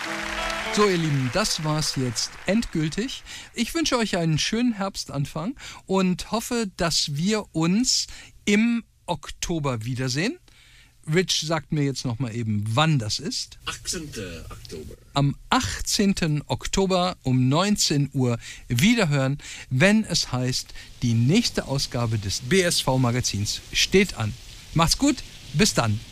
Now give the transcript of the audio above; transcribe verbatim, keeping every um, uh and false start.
So, ihr Lieben, das war's jetzt endgültig. Ich wünsche euch einen schönen Herbstanfang und hoffe, dass wir uns im Oktober wiedersehen. Rich sagt mir jetzt nochmal eben, wann das ist. achtzehnten Oktober. Am achtzehnten Oktober um neunzehn Uhr wiederhören, wenn es heißt, die nächste Ausgabe des B S V-Magazins steht an. Macht's gut, bis dann.